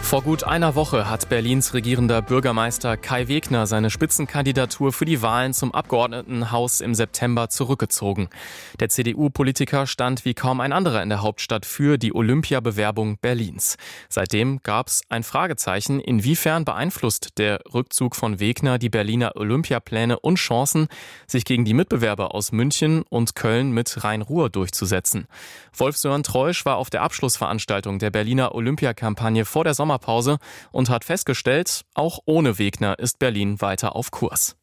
Vor gut einer Woche hat Berlins regierender Bürgermeister Kai Wegner seine Spitzenkandidatur für die Wahlen zum Abgeordnetenhaus im September zurückgezogen. Der CDU-Politiker stand wie kaum ein anderer in der Hauptstadt für die Olympiabewerbung Berlins. Seitdem gab es ein Fragezeichen, inwiefern beeinflusst der Rückzug von Wegner die Berliner Olympiapläne und Chancen, sich gegen die Mitbewerber aus München und Köln mit Rhein-Ruhr durchzusetzen. Wolf-Sören Treusch war auf der Abschlussveranstaltung der Berliner Olympiakampagne vor der Sommerpause und hat festgestellt, auch ohne Wegner ist Berlin weiter auf Kurs.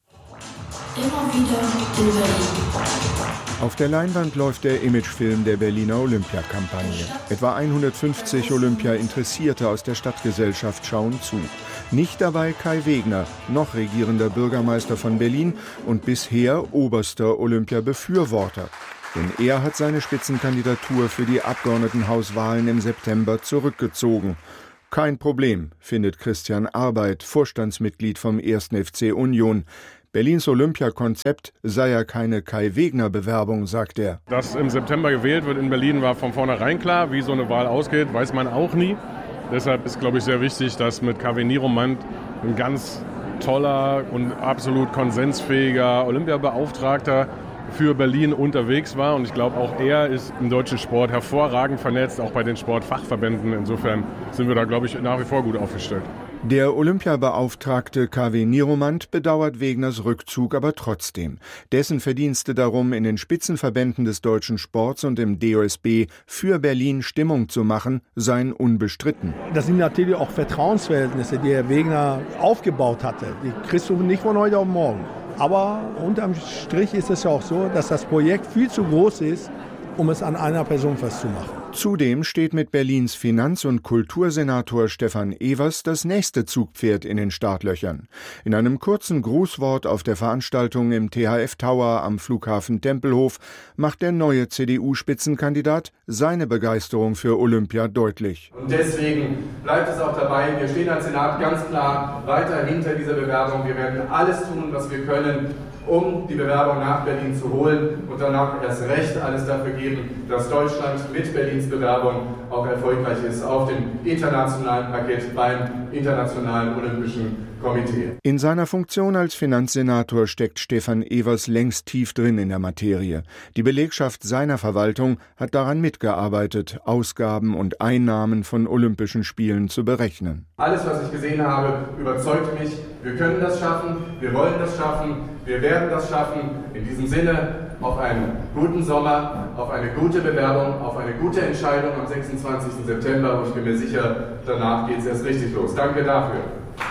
Immer wieder in Berlin. Auf der Leinwand läuft der Imagefilm der Berliner Olympiakampagne. Etwa 150 Olympia-Interessierte aus der Stadtgesellschaft schauen zu. Nicht dabei Kai Wegner, noch regierender Bürgermeister von Berlin und bisher oberster Olympia-Befürworter. Denn er hat seine Spitzenkandidatur für die Abgeordnetenhauswahlen im September zurückgezogen. Kein Problem, findet Christian Arbeit, Vorstandsmitglied vom 1. FC Union. Berlins Olympiakonzept sei ja keine Kai-Wegner-Bewerbung, sagt er. Dass im September gewählt wird in Berlin, war von vornherein klar. Wie so eine Wahl ausgeht, weiß man auch nie. Deshalb ist, glaube ich, sehr wichtig, dass mit Kaveh Nieromand ein ganz toller und absolut konsensfähiger Olympiabeauftragter für Berlin unterwegs war. Und ich glaube, auch er ist im deutschen Sport hervorragend vernetzt, auch bei den Sportfachverbänden. Insofern sind wir da, glaube ich, nach wie vor gut aufgestellt. Der Olympiabeauftragte Kaveh Nieromand bedauert Wegners Rückzug aber trotzdem. Dessen Verdienste darum, in den Spitzenverbänden des deutschen Sports und im DOSB für Berlin Stimmung zu machen, seien unbestritten. Das sind natürlich auch Vertrauensverhältnisse, die Herr Wegner aufgebaut hatte. Die kriegst du nicht von heute auf morgen. Aber unterm Strich ist es ja auch so, dass das Projekt viel zu groß ist, um es an einer Person festzumachen. Zudem steht mit Berlins Finanz- und Kultursenator Stefan Evers das nächste Zugpferd in den Startlöchern. In einem kurzen Grußwort auf der Veranstaltung im THF Tower am Flughafen Tempelhof macht der neue CDU-Spitzenkandidat seine Begeisterung für Olympia deutlich. Und deswegen bleibt es auch dabei, wir stehen als Senat ganz klar weiter hinter dieser Bewerbung. Wir werden alles tun, was wir können, um die Bewerbung nach Berlin zu holen und danach erst recht alles dafür geben, dass Deutschland mit Berlins Bewerbung auch erfolgreich ist auf dem internationalen Parkett beim Internationalen Olympischen Komitee. In seiner Funktion als Finanzsenator steckt Stefan Evers längst tief drin in der Materie. Die Belegschaft seiner Verwaltung hat daran mitgearbeitet, Ausgaben und Einnahmen von Olympischen Spielen zu berechnen. Alles, was ich gesehen habe, überzeugt mich. Wir können das schaffen, wir wollen das schaffen, wir werden das schaffen. In diesem Sinne auf einen guten Sommer, auf eine gute Bewerbung, auf eine gute Entscheidung am 26. September. Und ich bin mir sicher, danach geht es erst richtig los. Danke dafür.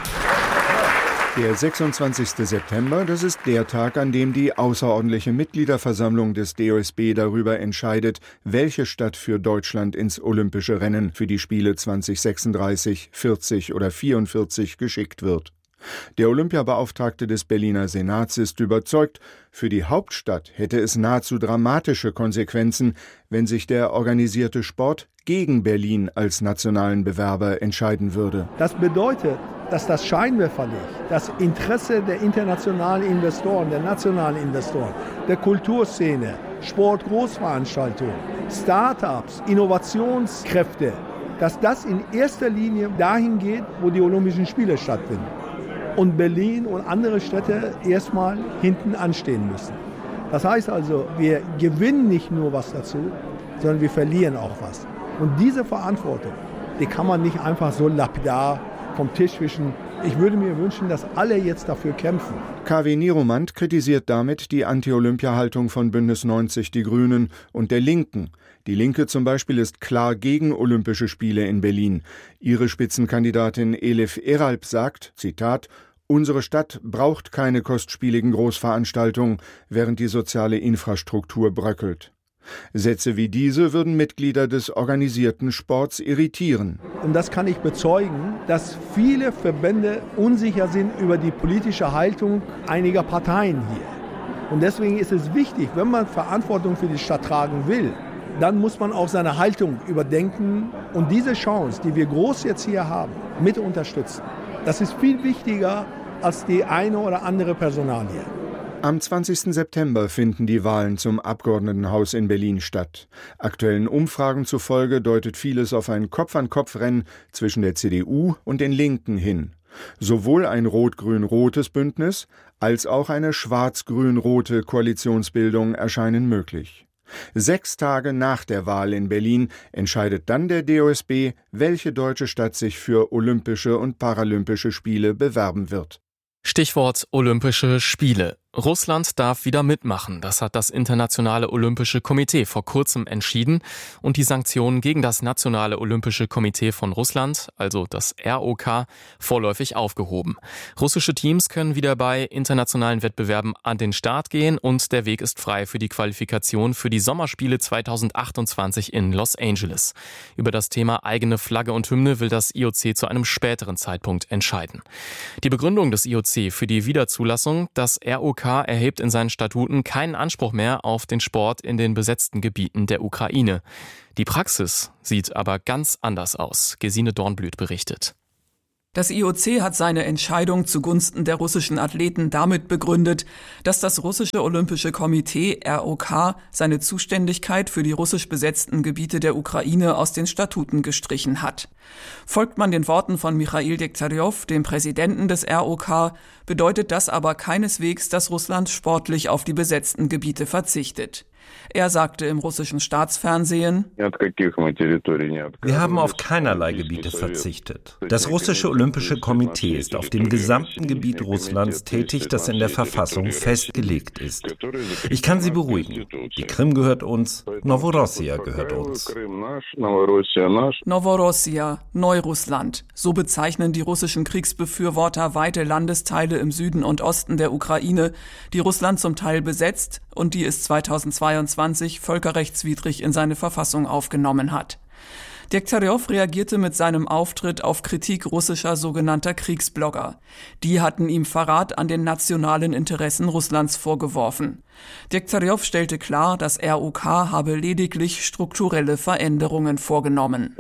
Der 26. September, das ist der Tag, an dem die außerordentliche Mitgliederversammlung des DOSB darüber entscheidet, welche Stadt für Deutschland ins olympische Rennen für die Spiele 2036, 40 oder 44 geschickt wird. Der Olympiabeauftragte des Berliner Senats ist überzeugt, für die Hauptstadt hätte es nahezu dramatische Konsequenzen, wenn sich der organisierte Sport gegen Berlin als nationalen Bewerber entscheiden würde. Das bedeutet, dass das Scheinwerferlicht, das Interesse der internationalen Investoren, der nationalen Investoren, der Kulturszene, Sportgroßveranstaltungen, Start-ups, Innovationskräfte, dass das in erster Linie dahin geht, wo die Olympischen Spiele stattfinden. Und Berlin und andere Städte erstmal hinten anstehen müssen. Das heißt also, wir gewinnen nicht nur was dazu, sondern wir verlieren auch was. Und diese Verantwortung, die kann man nicht einfach so lapidar vom Tisch wischen. Ich würde mir wünschen, dass alle jetzt dafür kämpfen. Kaveh Nieromand kritisiert damit die Anti-Olympia-Haltung von Bündnis 90 Die Grünen und der Linken. Die Linke zum Beispiel ist klar gegen Olympische Spiele in Berlin. Ihre Spitzenkandidatin Elif Eralp sagt, Zitat, unsere Stadt braucht keine kostspieligen Großveranstaltungen, während die soziale Infrastruktur bröckelt. Sätze wie diese würden Mitglieder des organisierten Sports irritieren. Und das kann ich bezeugen, dass viele Verbände unsicher sind über die politische Haltung einiger Parteien hier. Und deswegen ist es wichtig, wenn man Verantwortung für die Stadt tragen will, dann muss man auch seine Haltung überdenken und diese Chance, die wir groß jetzt hier haben, mit unterstützen. Das ist viel wichtiger als die eine oder andere Personalie. Am 20. September finden die Wahlen zum Abgeordnetenhaus in Berlin statt. Aktuellen Umfragen zufolge deutet vieles auf ein Kopf-an-Kopf-Rennen zwischen der CDU und den Linken hin. Sowohl ein rot-grün-rotes Bündnis als auch eine schwarz-grün-rote Koalitionsbildung erscheinen möglich. 6 Tage nach der Wahl in Berlin entscheidet dann der DOSB, welche deutsche Stadt sich für Olympische und Paralympische Spiele bewerben wird. Stichwort Olympische Spiele. Russland darf wieder mitmachen. Das hat das Internationale Olympische Komitee vor kurzem entschieden und die Sanktionen gegen das Nationale Olympische Komitee von Russland, also das ROK, vorläufig aufgehoben. Russische Teams können wieder bei internationalen Wettbewerben an den Start gehen und der Weg ist frei für die Qualifikation für die Sommerspiele 2028 in Los Angeles. Über das Thema eigene Flagge und Hymne will das IOC zu einem späteren Zeitpunkt entscheiden. Die Begründung des IOC für die Wiederzulassung: das ROK erhebt in seinen Statuten keinen Anspruch mehr auf den Sport in den besetzten Gebieten der Ukraine. Die Praxis sieht aber ganz anders aus. Gesine Dornblüt berichtet. Das IOC hat seine Entscheidung zugunsten der russischen Athleten damit begründet, dass das russische Olympische Komitee ROK seine Zuständigkeit für die russisch besetzten Gebiete der Ukraine aus den Statuten gestrichen hat. Folgt man den Worten von Michail Degtyaryov, dem Präsidenten des ROK, bedeutet das aber keineswegs, dass Russland sportlich auf die besetzten Gebiete verzichtet. Er sagte im russischen Staatsfernsehen: Wir haben auf keinerlei Gebiete verzichtet. Das russische Olympische Komitee ist auf dem gesamten Gebiet Russlands tätig, das in der Verfassung festgelegt ist. Ich kann Sie beruhigen. Die Krim gehört uns, Novorossia gehört uns. Novorossia, Neurussland. So bezeichnen die russischen Kriegsbefürworter weite Landesteile im Süden und Osten der Ukraine, die Russland zum Teil besetzt und die es 2022 völkerrechtswidrig in seine Verfassung aufgenommen hat. Degtyaryov reagierte mit seinem Auftritt auf Kritik russischer sogenannter Kriegsblogger. Die hatten ihm Verrat an den nationalen Interessen Russlands vorgeworfen. Degtyaryov stellte klar, das ROK habe lediglich strukturelle Veränderungen vorgenommen.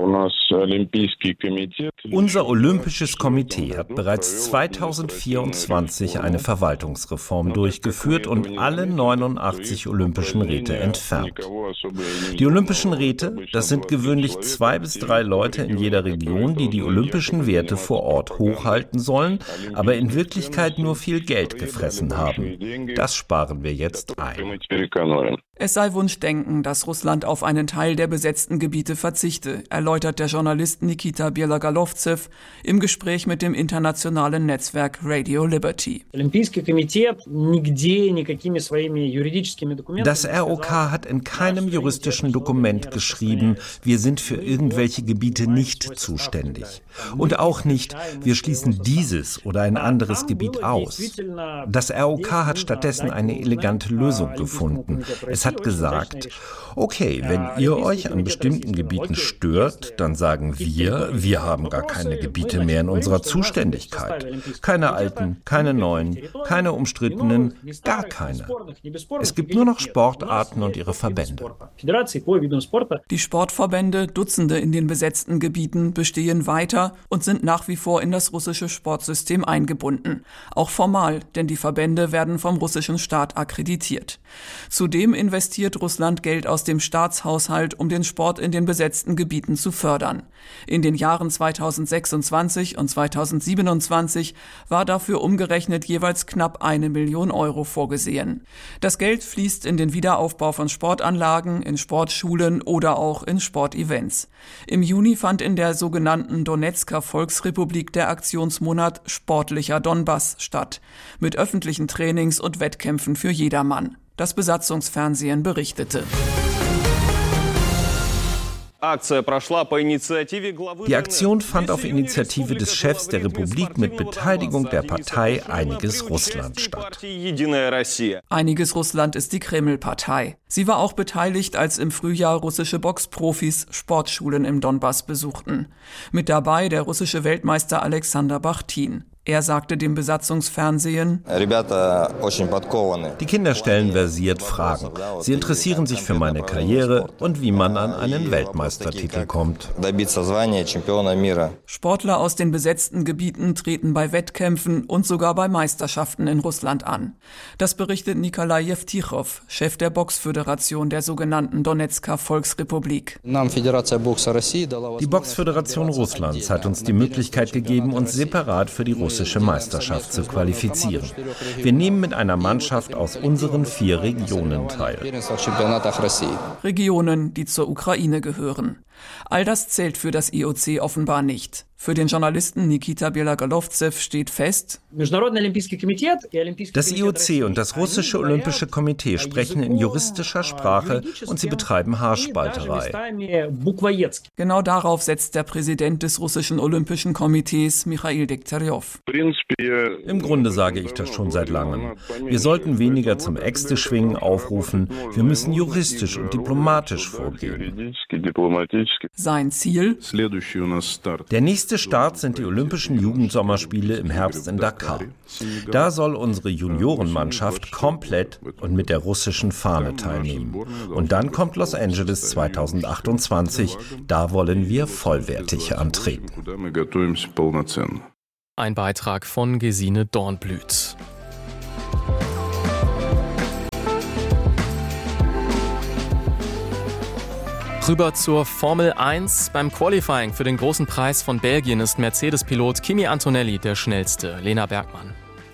Unser Olympisches Komitee hat bereits 2024 eine Verwaltungsreform durchgeführt und alle 89 Olympischen Räte entfernt. Die Olympischen Räte, das sind gewöhnlich 2 bis 3 Leute in jeder Region, die die olympischen Werte vor Ort hochhalten sollen, aber in Wirklichkeit nur viel Geld gefressen haben. Das sparen wir jetzt ein. Es sei Wunschdenken, dass Russland auf einen Teil der besetzten Gebiete verzichte, erläutert der Journalist Nikita Bielogolovtsev im Gespräch mit dem internationalen Netzwerk Radio Liberty. Das ROK hat in keinem juristischen Dokument geschrieben, wir sind für irgendwelche Gebiete nicht zuständig. Und auch nicht, wir schließen dieses oder ein anderes Gebiet aus. Das ROK hat stattdessen eine elegante Lösung gefunden. Es hat gesagt, okay, wenn ihr euch an bestimmten Gebieten stört, dann sagen wir haben gar keine Gebiete mehr in unserer Zuständigkeit. Keine alten, keine neuen, keine umstrittenen, gar keine. Es gibt nur noch Sportarten und ihre Verbände. Die Sportverbände, Dutzende in den besetzten Gebieten, bestehen weiter und sind nach wie vor in das russische Sportsystem eingebunden. Auch formal, denn die Verbände werden vom russischen Staat akkreditiert. Zudem investiert Russland Geld aus dem Staatshaushalt, um den Sport in den besetzten Gebieten zu fördern. In den Jahren 2026 und 2027 war dafür umgerechnet jeweils knapp 1 Million Euro vorgesehen. Das Geld fließt in den Wiederaufbau von Sportanlagen, in Sportschulen oder auch in Sportevents. Im Juni fand in der sogenannten Donezker Volksrepublik der Aktionsmonat Sportlicher Donbass statt, mit öffentlichen Trainings und Wettkämpfen für jedermann. Das Besatzungsfernsehen berichtete. Die Aktion fand auf Initiative des Chefs der Republik mit Beteiligung der Partei Einiges Russland statt. Einiges Russland ist die Kreml-Partei. Sie war auch beteiligt, als im Frühjahr russische Boxprofis Sportschulen im Donbass besuchten. Mit dabei der russische Weltmeister Alexander Bachtin. Er sagte dem Besatzungsfernsehen: Die Kinder stellen versiert Fragen. Sie interessieren sich für meine Karriere und wie man an einen Weltmeistertitel kommt. Sportler aus den besetzten Gebieten treten bei Wettkämpfen und sogar bei Meisterschaften in Russland an. Das berichtet Nikolai Jewtichow, Chef der Boxföderation der sogenannten Donezker Volksrepublik. Die Boxföderation Russlands hat uns die Möglichkeit gegeben, uns separat für die russische Meisterschaft zu qualifizieren. Wir nehmen mit einer Mannschaft aus unseren 4 Regionen teil. Regionen, die zur Ukraine gehören. All das zählt für das IOC offenbar nicht. Für den Journalisten Nikita Belagolovzew steht fest: Das IOC und das russische Olympische Komitee sprechen in juristischer Sprache und sie betreiben Haarspalterei. Genau darauf setzt der Präsident des russischen Olympischen Komitees, Michail Degtyaryov. Im Grunde sage ich das schon seit langem. Wir sollten weniger zum Äxteschwingen aufrufen. Wir müssen juristisch und diplomatisch vorgehen. Sein Ziel? Der nächste Start sind die Olympischen Jugendsommerspiele im Herbst in Dakar. Da soll unsere Juniorenmannschaft komplett und mit der russischen Fahne teilnehmen. Und dann kommt Los Angeles 2028. Da wollen wir vollwertig antreten. Ein Beitrag von Gesine Dornblüt. Rüber zur Formel 1. Beim Qualifying für den großen Preis von Belgien ist Mercedes-Pilot Kimi Antonelli der schnellste. Lena Bergmann.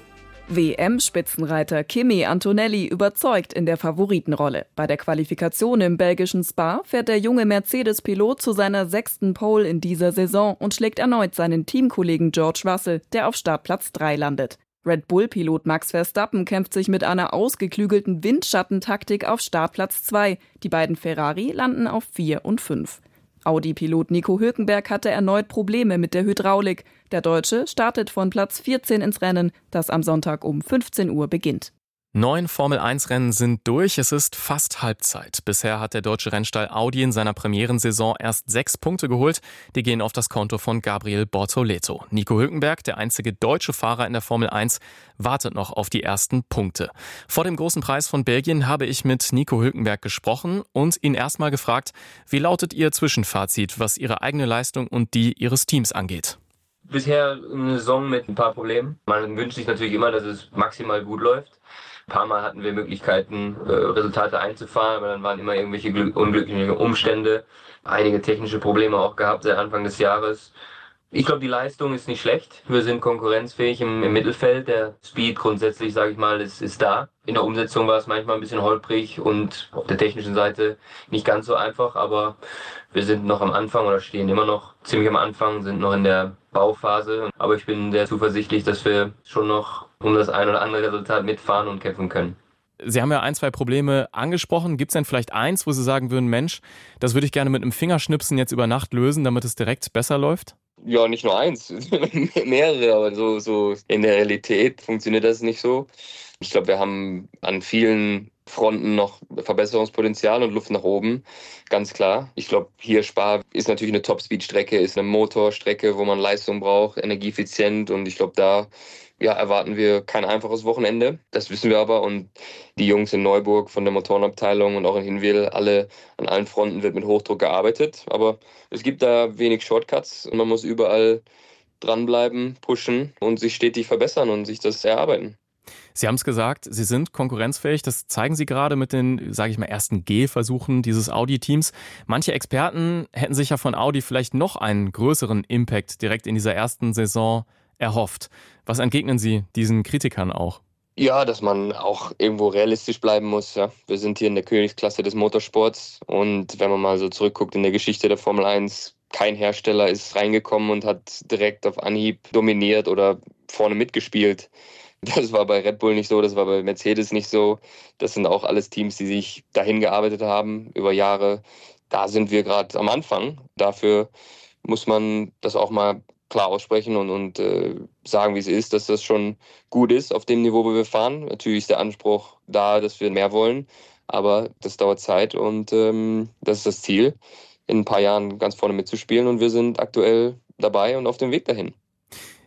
WM-Spitzenreiter Kimi Antonelli überzeugt in der Favoritenrolle. Bei der Qualifikation im belgischen Spa fährt der junge Mercedes-Pilot zu seiner 6. Pole in dieser Saison und schlägt erneut seinen Teamkollegen George Russell, der auf Startplatz 3 landet. Red Bull-Pilot Max Verstappen kämpft sich mit einer ausgeklügelten Windschattentaktik auf Startplatz 2. Die beiden Ferrari landen auf 4 und 5. Audi-Pilot Nico Hülkenberg hatte erneut Probleme mit der Hydraulik. Der Deutsche startet von Platz 14 ins Rennen, das am Sonntag um 15 Uhr beginnt. 9 Formel-1-Rennen sind durch, es ist fast Halbzeit. Bisher hat der deutsche Rennstall Audi in seiner Premierensaison erst 6 Punkte geholt. Die gehen auf das Konto von Gabriel Bortoleto. Nico Hülkenberg, der einzige deutsche Fahrer in der Formel 1, wartet noch auf die ersten Punkte. Vor dem großen Preis von Belgien habe ich mit Nico Hülkenberg gesprochen und ihn erstmal gefragt, wie lautet Ihr Zwischenfazit, was Ihre eigene Leistung und die Ihres Teams angeht? Bisher eine Saison mit ein paar Problemen. Man wünscht sich natürlich immer, dass es maximal gut läuft. Ein paar Mal hatten wir Möglichkeiten, Resultate einzufahren, aber dann waren immer irgendwelche unglückliche Umstände. Einige technische Probleme auch gehabt seit Anfang des Jahres. Ich glaube, die Leistung ist nicht schlecht. Wir sind konkurrenzfähig im Mittelfeld. Der Speed grundsätzlich, sage ich mal, ist da. In der Umsetzung war es manchmal ein bisschen holprig und auf der technischen Seite nicht ganz so einfach. Aber wir sind noch am Anfang oder stehen immer noch ziemlich am Anfang, sind noch in der Bauphase. Aber ich bin sehr zuversichtlich, dass wir schon noch um das ein oder andere Resultat mitfahren und kämpfen können. Sie haben ja 1, 2 Probleme angesprochen. Gibt es denn vielleicht eins, wo Sie sagen würden, Mensch, das würde ich gerne mit einem Fingerschnipsen jetzt über Nacht lösen, damit es direkt besser läuft? Ja, nicht nur eins, mehrere, aber so in der Realität funktioniert das nicht so. Ich glaube, wir haben an vielen Fronten noch Verbesserungspotenzial und Luft nach oben, ganz klar. Ich glaube, hier Spa ist natürlich eine Top-Speed-Strecke, ist eine Motorstrecke, wo man Leistung braucht, energieeffizient, und ich glaube, da erwarten wir kein einfaches Wochenende. Das wissen wir aber, und die Jungs in Neuburg von der Motorenabteilung und auch in Hinwil, an allen Fronten wird mit Hochdruck gearbeitet. Aber es gibt da wenig Shortcuts und man muss überall dranbleiben, pushen und sich stetig verbessern und sich das erarbeiten. Sie haben es gesagt, Sie sind konkurrenzfähig. Das zeigen Sie gerade mit den, sage ich mal, ersten Gehversuchen dieses Audi-Teams. Manche Experten hätten sich ja von Audi vielleicht noch einen größeren Impact direkt in dieser ersten Saison erhofft. Was entgegnen Sie diesen Kritikern auch? Ja, dass man auch irgendwo realistisch bleiben muss. Ja. Wir sind hier in der Königsklasse des Motorsports, und wenn man mal so zurückguckt in der Geschichte der Formel 1, kein Hersteller ist reingekommen und hat direkt auf Anhieb dominiert oder vorne mitgespielt. Das war bei Red Bull nicht so, das war bei Mercedes nicht so. Das sind auch alles Teams, die sich dahin gearbeitet haben über Jahre. Da sind wir gerade am Anfang. Dafür muss man das auch mal klar aussprechen und sagen, wie es ist, dass das schon gut ist auf dem Niveau, wo wir fahren. Natürlich ist der Anspruch da, dass wir mehr wollen, aber das dauert Zeit, und das ist das Ziel, in ein paar Jahren ganz vorne mitzuspielen, und wir sind aktuell dabei und auf dem Weg dahin.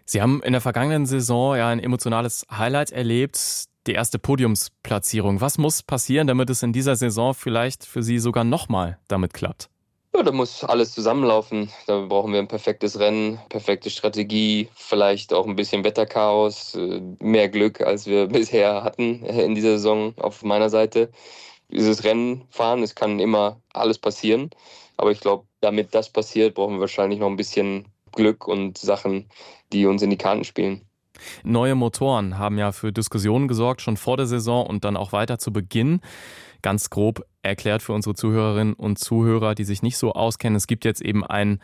Sie haben in der vergangenen Saison ja ein emotionales Highlight erlebt, die erste Podiumsplatzierung. Was muss passieren, damit es in dieser Saison vielleicht für Sie sogar nochmal damit klappt? Ja, da muss alles zusammenlaufen. Da brauchen wir ein perfektes Rennen, perfekte Strategie, vielleicht auch ein bisschen Wetterchaos, mehr Glück, als wir bisher hatten in dieser Saison auf meiner Seite. Dieses Rennen fahren, es kann immer alles passieren. Aber ich glaube, damit das passiert, brauchen wir wahrscheinlich noch ein bisschen Glück und Sachen, die uns in die Karten spielen. Neue Motoren haben ja für Diskussionen gesorgt, schon vor der Saison und dann auch weiter zu Beginn. Ganz grob erklärt für unsere Zuhörerinnen und Zuhörer, die sich nicht so auskennen. Es gibt jetzt eben einen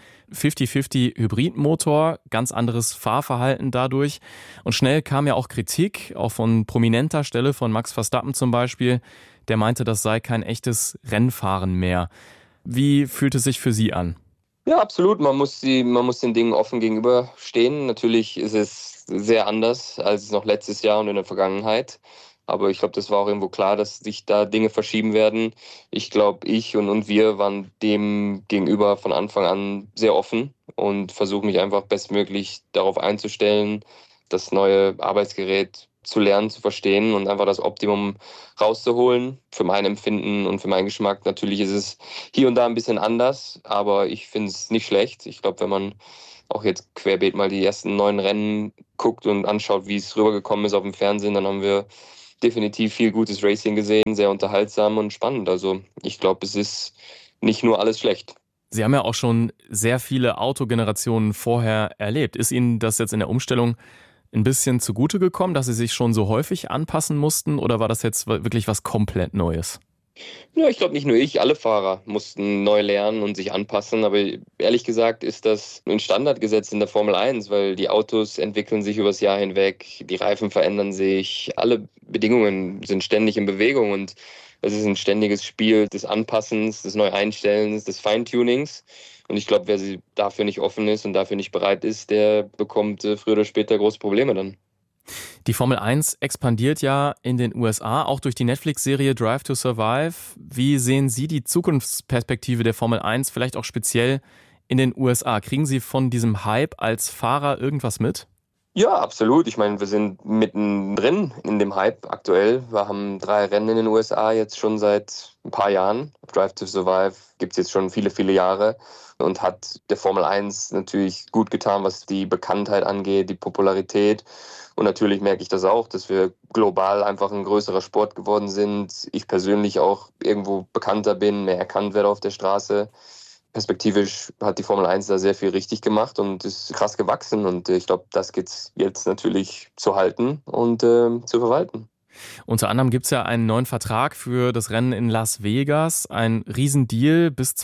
50-50 Hybridmotor, ganz anderes Fahrverhalten dadurch. Und schnell kam ja auch Kritik, auch von prominenter Stelle, von Max Verstappen zum Beispiel. Der meinte, das sei kein echtes Rennfahren mehr. Wie fühlt es sich für Sie an? Ja, absolut. Man muss den Dingen offen gegenüberstehen. Natürlich ist es sehr anders als noch letztes Jahr und in der Vergangenheit. Aber ich glaube, das war auch irgendwo klar, dass sich da Dinge verschieben werden. Ich glaube, ich und wir waren dem gegenüber von Anfang an sehr offen und versuche mich einfach bestmöglich darauf einzustellen, das neue Arbeitsgerät zu lernen, zu verstehen und einfach das Optimum rauszuholen. Für mein Empfinden und für meinen Geschmack. Natürlich ist es hier und da ein bisschen anders, aber ich finde es nicht schlecht. Ich glaube, wenn man auch jetzt querbeet mal die ersten 9 Rennen guckt und anschaut, wie es rübergekommen ist auf dem Fernsehen, dann haben wir definitiv viel gutes Racing gesehen, sehr unterhaltsam und spannend. Also ich glaube, es ist nicht nur alles schlecht. Sie haben ja auch schon sehr viele Autogenerationen vorher erlebt. Ist Ihnen das jetzt in der Umstellung ein bisschen zugute gekommen, dass Sie sich schon so häufig anpassen mussten, oder war das jetzt wirklich was komplett Neues? Ja, ich glaube nicht nur ich, alle Fahrer mussten neu lernen und sich anpassen, aber ehrlich gesagt ist das ein Standardgesetz in der Formel 1, weil die Autos entwickeln sich übers Jahr hinweg, die Reifen verändern sich, alle Bedingungen sind ständig in Bewegung und es ist ein ständiges Spiel des Anpassens, des Neueinstellens, des Feintunings. Und ich glaube, wer dafür nicht offen ist und dafür nicht bereit ist, der bekommt früher oder später große Probleme dann. Die Formel 1 expandiert ja in den USA, auch durch die Netflix-Serie Drive to Survive. Wie sehen Sie die Zukunftsperspektive der Formel 1, vielleicht auch speziell in den USA? Kriegen Sie von diesem Hype als Fahrer irgendwas mit? Ja, absolut. Ich meine, wir sind mittendrin in dem Hype aktuell. Wir haben 3 Rennen in den USA jetzt schon seit ein paar Jahren. Drive to Survive gibt es jetzt schon viele, viele Jahre und hat der Formel 1 natürlich gut getan, was die Bekanntheit angeht, die Popularität. Und natürlich merke ich das auch, dass wir global einfach ein größerer Sport geworden sind. Ich persönlich auch irgendwo bekannter bin, mehr erkannt werde auf der Straße. Perspektivisch hat die Formel 1 da sehr viel richtig gemacht und ist krass gewachsen. Und ich glaube, das geht es jetzt natürlich zu halten und zu verwalten. Unter anderem gibt es ja einen neuen Vertrag für das Rennen in Las Vegas. Ein Riesendeal bis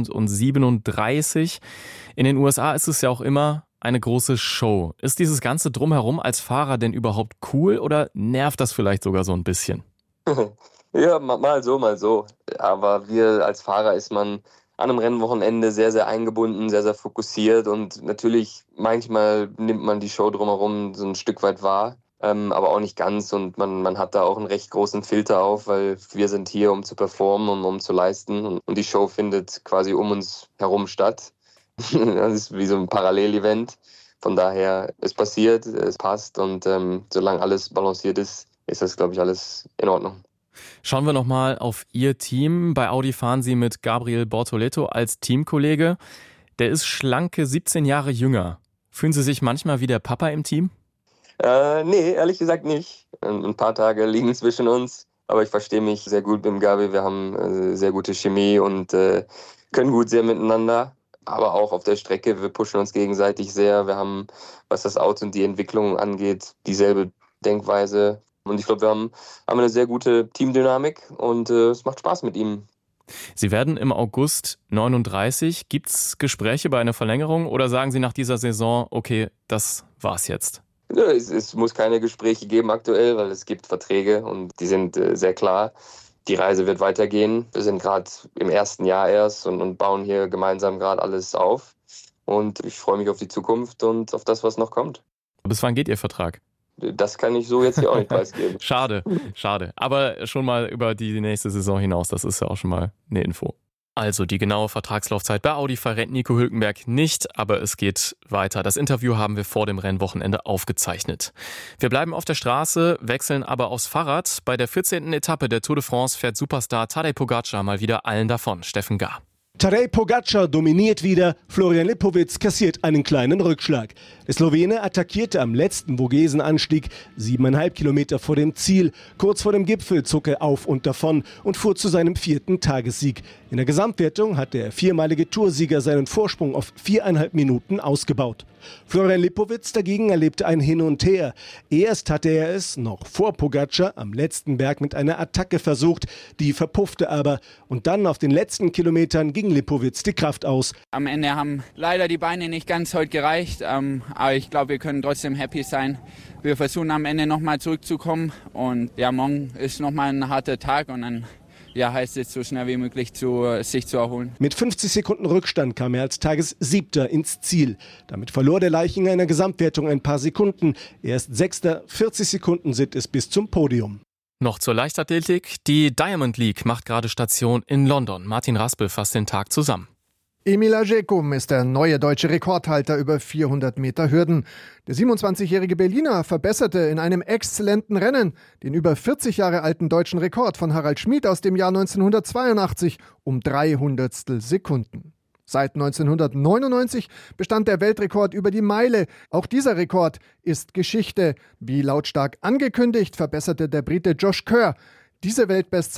2037. In den USA ist es ja auch immer eine große Show. Ist dieses Ganze drumherum als Fahrer denn überhaupt cool oder nervt das vielleicht sogar so ein bisschen? Ja, mal so, mal so. Aber wir als Fahrer ist man an einem Rennwochenende sehr, sehr eingebunden, sehr, sehr fokussiert und natürlich manchmal nimmt man die Show drumherum so ein Stück weit wahr, aber auch nicht ganz und man hat da auch einen recht großen Filter auf, weil wir sind hier, um zu performen und um zu leisten und die Show findet quasi um uns herum statt. Das ist wie so ein Parallelevent. Von daher, es passiert, es passt und solange alles balanciert ist, ist das, glaube ich, alles in Ordnung. Schauen wir nochmal auf Ihr Team. Bei Audi fahren Sie mit Gabriel Bortoleto als Teamkollege. Der ist schlanke 17 Jahre jünger. Fühlen Sie sich manchmal wie der Papa im Team? Nee, ehrlich gesagt nicht. Ein paar Tage liegen zwischen uns, aber ich verstehe mich sehr gut mit dem Gabi. Wir haben sehr gute Chemie und können gut sehr miteinander. Aber auch auf der Strecke, wir pushen uns gegenseitig sehr. Wir haben, was das Auto und die Entwicklung angeht, dieselbe Denkweise. Und ich glaube, wir haben eine sehr gute Teamdynamik und es macht Spaß mit ihm. Sie werden im August 39. Gibt es Gespräche bei einer Verlängerung oder sagen Sie nach dieser Saison, okay, das war's jetzt? Ja, es muss keine Gespräche geben aktuell, weil es gibt Verträge und die sind sehr klar. Die Reise wird weitergehen. Wir sind gerade im ersten Jahr erst und bauen hier gemeinsam gerade alles auf. Und ich freue mich auf die Zukunft und auf das, was noch kommt. Bis wann geht Ihr Vertrag? Das kann ich so jetzt hier auch nicht preisgeben. Schade. Aber schon mal über die nächste Saison hinaus, das ist ja auch schon mal eine Info. Also die genaue Vertragslaufzeit bei Audi verrät Nico Hülkenberg nicht, aber es geht weiter. Das Interview haben wir vor dem Rennwochenende aufgezeichnet. Wir bleiben auf der Straße, wechseln aber aufs Fahrrad. Bei der 14. Etappe der Tour de France fährt Superstar Tadej Pogacar mal wieder allen davon. Steffen Gahr. Tadej Pogacar dominiert wieder, Florian Lipowitz kassiert einen kleinen Rückschlag. Der Slowene attackierte am letzten Vogesenanstieg 7,5 Kilometer vor dem Ziel. Kurz vor dem Gipfel zog er auf und davon und fuhr zu seinem 4. Tagessieg. In der Gesamtwertung hat der viermalige Toursieger seinen Vorsprung auf 4,5 Minuten ausgebaut. Florian Lipowitz dagegen erlebte ein Hin und Her. Erst hatte er es, noch vor Pogacar, am letzten Berg mit einer Attacke versucht. Die verpuffte aber. Und dann auf den letzten Kilometern ging Lipowitz die Kraft aus. Am Ende haben leider die Beine nicht ganz heute gereicht. Aber ich glaube, wir können trotzdem happy sein. Wir versuchen am Ende nochmal zurückzukommen. Und ja, morgen ist nochmal ein harter Tag. Und dann heißt es so schnell wie möglich sich zu erholen. Mit 50 Sekunden Rückstand kam er als Tagessiebter ins Ziel. Damit verlor der Leichinger in der Gesamtwertung ein paar Sekunden. Erst Sechster, 40 Sekunden sind es bis zum Podium. Noch zur Leichtathletik. Die Diamond League macht gerade Station in London. Martin Raspel fasst den Tag zusammen. Emil Ajekum ist der neue deutsche Rekordhalter über 400 Meter Hürden. Der 27-jährige Berliner verbesserte in einem exzellenten Rennen den über 40 Jahre alten deutschen Rekord von Harald Schmid aus dem Jahr 1982 um 300 Sekunden. Seit 1999 bestand der Weltrekord über die Meile. Auch dieser Rekord ist Geschichte. Wie lautstark angekündigt, verbesserte der Brite Josh Kerr diese Weltbestzeit